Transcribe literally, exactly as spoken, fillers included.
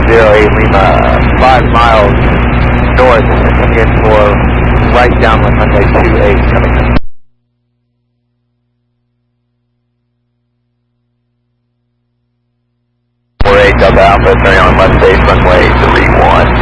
zero eight Lima, five miles north, coming in for right downwind runway two eight coming in. four eight Delta Alpha, turning on left base runway three one.